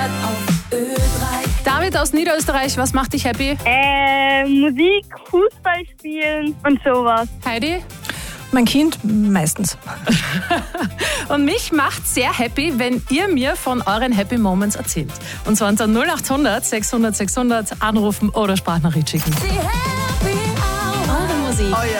David aus Niederösterreich, was macht dich happy? Musik, Fußball spielen und sowas. Heidi? Mein Kind meistens. Und mich macht sehr happy, wenn ihr mir von euren Happy Moments erzählt. Und zwar unter 0800 600 600 anrufen oder Sprachnachricht schicken. Eure Musik. Euer